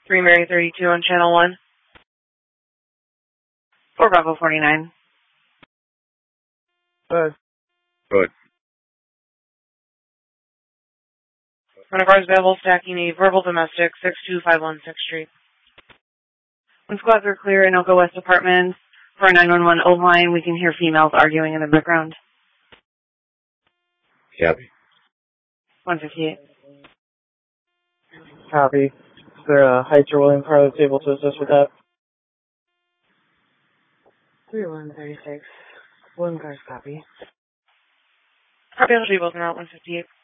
3 Mary 32 on Channel 1. 4 Bravo 49. Good. One of ours available stacking a verbal domestic, 62516 Street. When squads are clear in Oka West Apartments for a 911 O line, we can hear females arguing in the background. Copy. 158. Copy. Is there a Heights or William Carr that's able to assist with that? 3136. William Carr's copy. Copy on both route 158.